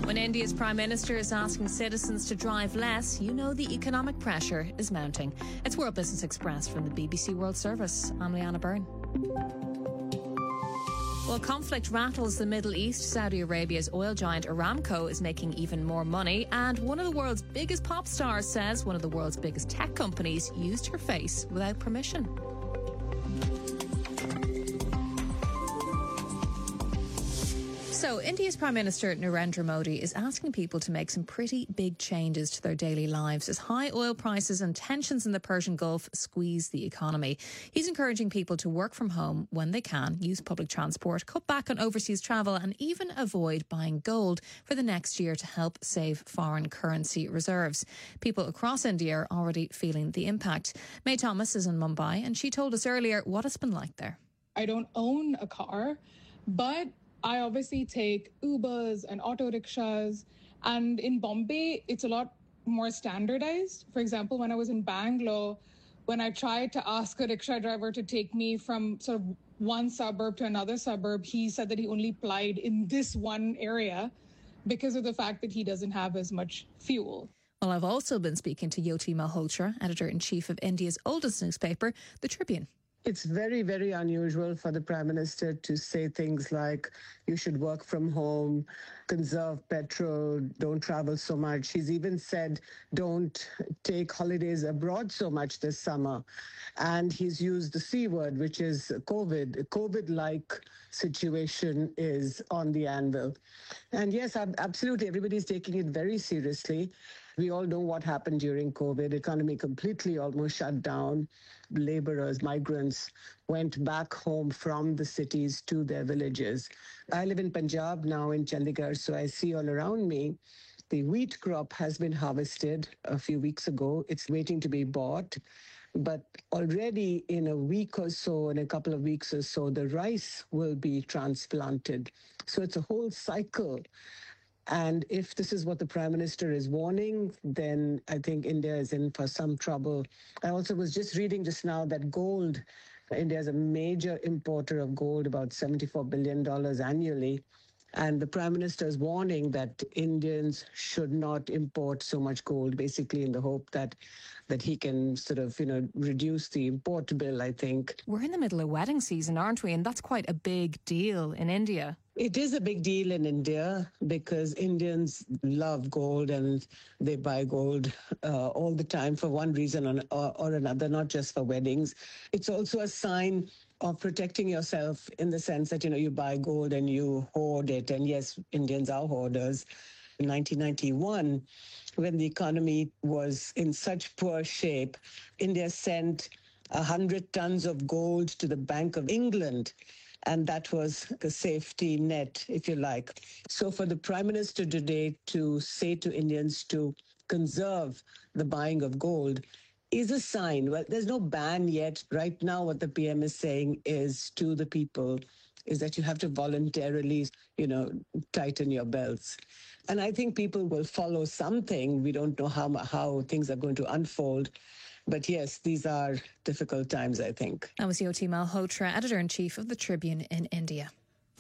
When India's Prime Minister is asking citizens to drive less, you know the economic pressure is mounting. It's World Business Express from the BBC World Service. I'm Leanna Byrne. While conflict rattles the Middle East, Saudi Arabia's oil giant Aramco is making even more money, and one of the world's biggest pop stars says one of the world's biggest tech companies used her face without permission. So, India's Prime Minister Narendra Modi is asking people to make some pretty big changes to their daily lives as high oil prices and tensions in the Persian Gulf squeeze the economy. He's encouraging people to work from home when they can, use public transport, cut back on overseas travel and even avoid buying gold for the next year to help save foreign currency reserves. People across India are already feeling the impact. May Thomas is in Mumbai and she told us earlier what it's been like there. I don't own a car, but I obviously take Ubers and auto rickshaws. And in Bombay, it's a lot more standardized. For example, when I was in Bangalore, when I tried to ask a rickshaw driver to take me from sort of one suburb to another suburb, he said that he only plied in this one area because of the fact that he doesn't have as much fuel. Well, I've also been speaking to Jyoti Malhotra, editor-in-chief of India's oldest newspaper, The Tribune. It's very, very unusual for the Prime Minister to say things like, you should work from home, conserve petrol, don't travel so much. He's even said, don't take holidays abroad so much this summer. And he's used the C word, which is COVID. A COVID-like situation is on the anvil. And yes, absolutely, everybody's taking it very seriously. We all know what happened during COVID. Economy completely almost shut down. Laborers, migrants went back home from the cities to their villages. I live in Punjab now in Chandigarh, so I see all around me. The wheat crop has been harvested a few weeks ago. It's waiting to be bought. But already in a week or so, in a couple of weeks or so, the rice will be transplanted. So it's a whole cycle. And if this is what the Prime Minister is warning, then I think India is in for some trouble. I also was just reading just now that gold, India is a major importer of gold, about $74 billion annually. And the Prime Minister is warning that Indians should not import so much gold, basically in the hope that he can sort of, reduce the import bill, I think. We're in the middle of wedding season, aren't we? And that's quite a big deal in India. It is a big deal in India because Indians love gold and they buy gold all the time for one reason or another, not just for weddings. It's also a sign of protecting yourself in the sense that, you buy gold and you hoard it. And yes, Indians are hoarders. In 1991, when the economy was in such poor shape, India sent 100 tons of gold to the Bank of England. And that was a safety net, if you like. So for the Prime Minister today to say to Indians to conserve the buying of gold is a sign. Well, there's no ban yet. Right now, what the PM is saying is to the people is that you have to voluntarily, tighten your belts. And I think people will follow something. We don't know how things are going to unfold. But yes, these are difficult times, I think. That was Jyoti Malhotra, editor-in-chief of The Tribune in India.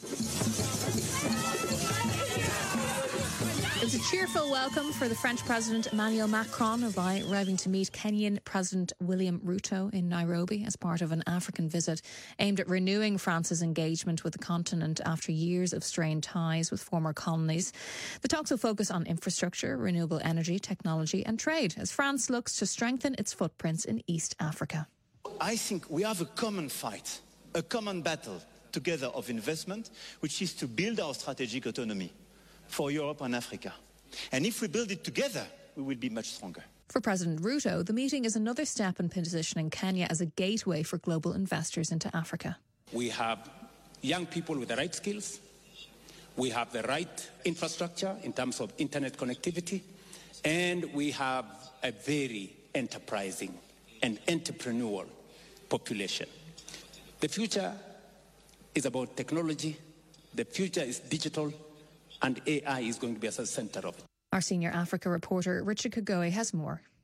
It was a cheerful welcome for the French President Emmanuel Macron arriving to meet Kenyan President William Ruto in Nairobi as part of an African visit aimed at renewing France's engagement with the continent after years of strained ties with former colonies. The talks will focus on infrastructure, renewable energy, technology and trade as France looks to strengthen its footprints in East Africa. I think we have a common fight, a common battle together of investment, which is to build our strategic autonomy for Europe and Africa. And if we build it together, we will be much stronger. For President Ruto, the meeting is another step in positioning Kenya as a gateway for global investors into Africa. We have young people with the right skills. We have the right infrastructure in terms of internet connectivity. And we have a very enterprising and entrepreneurial population. The future is about technology. The future is digital. And AI is going to be at the center of it. Our senior Africa reporter Richard Kagoe has more.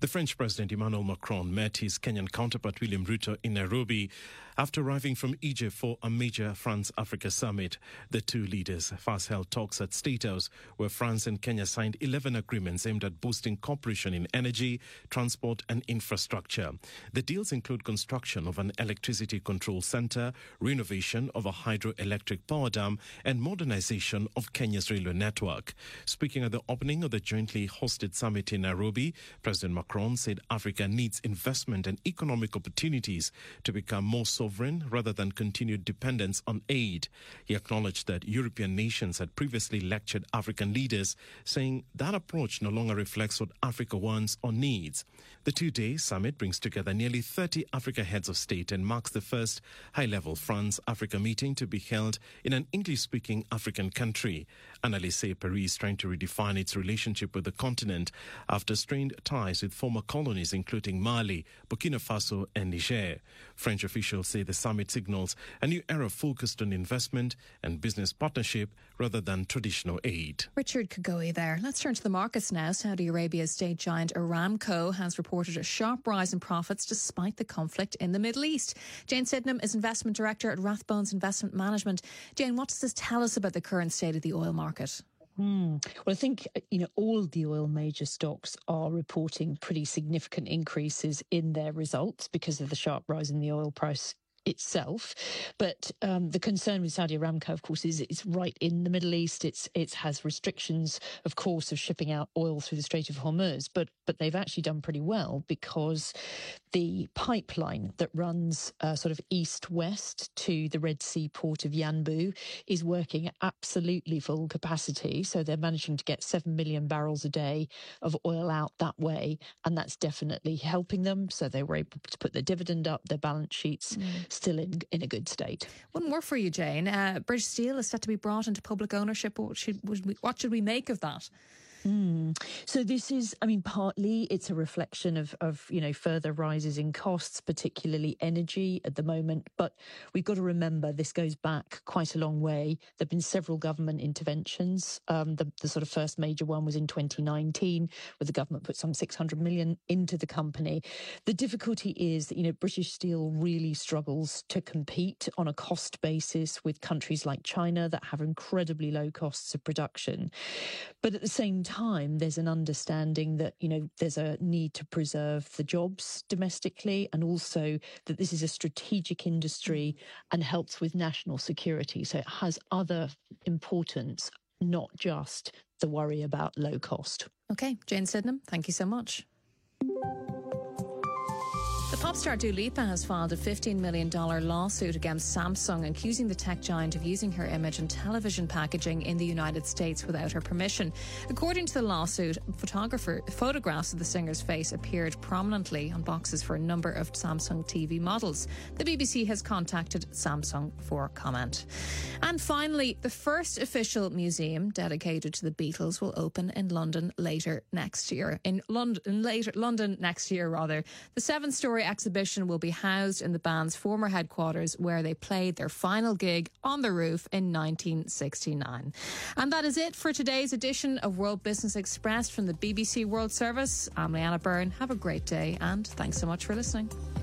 The French President Emmanuel Macron met his Kenyan counterpart William Ruto in Nairobi after arriving from Egypt for a major France-Africa summit. The two leaders first held talks at State House, where France and Kenya signed 11 agreements aimed at boosting cooperation in energy, transport and infrastructure. The deals include construction of an electricity control center, renovation of a hydroelectric power dam and modernization of Kenya's railway network. Speaking at the opening of the jointly hosted summit in Nairobi, President Macron said Africa needs investment and economic opportunities to become more sovereign rather than continued dependence on aid. He acknowledged that European nations had previously lectured African leaders, saying that approach no longer reflects what Africa wants or needs. The two-day summit brings together nearly 30 Africa heads of state and marks the first high-level France-Africa meeting to be held in an English-speaking African country. Analysts say Paris is trying to redefine its relationship with the continent after strained ties with former colonies including Mali, Burkina Faso and Niger. French officials say the summit signals a new era focused on investment and business partnership rather than traditional aid. Richard Kagoi there. Let's turn to the markets now. Saudi Arabia's state giant Aramco has reported a sharp rise in profits despite the conflict in the Middle East. Jane Sydenham is investment director at Rathbones Investment Management. Jane, what does this tell us about the current state of the oil market? Well, I think, all the oil major stocks are reporting pretty significant increases in their results because of the sharp rise in the oil price itself. But the concern with Saudi Aramco, of course, is it's right in the Middle East. It has restrictions, of course, of shipping out oil through the Strait of Hormuz. But they've actually done pretty well because the pipeline that runs sort of east-west to the Red Sea port of Yanbu is working at absolutely full capacity. So they're managing to get 7 million barrels a day of oil out that way. And that's definitely helping them. So they were able to put their dividend up, their balance sheets still in a good state. One more for you, Jane. British Steel is set to be brought into public ownership. What should we make of that? So this is, partly it's a reflection of further rises in costs, particularly energy at the moment. But we've got to remember this goes back quite a long way. There have been several government interventions. The sort of first major one was in 2019, where the government put some 600 million into the company. The difficulty is that, British Steel really struggles to compete on a cost basis with countries like China that have incredibly low costs of production. But at the same time, there's an understanding that, there's a need to preserve the jobs domestically and also that this is a strategic industry and helps with national security. So it has other importance, not just the worry about low cost. OK, Jane Sydenham, thank you so much. The pop star Dua Lipa has filed a $15 million lawsuit against Samsung, accusing the tech giant of using her image in television packaging in the United States without her permission. According to the lawsuit, photographs of the singer's face appeared prominently on boxes for a number of Samsung TV models. The BBC has contacted Samsung for comment. And finally, the first official museum dedicated to the Beatles will open in London next year. The 7-story exhibition will be housed in the band's former headquarters, where they played their final gig on the roof in 1969. And that is it for today's edition of World Business Express from the BBC World Service. I'm Leanna Byrne. Have a great day and thanks so much for listening.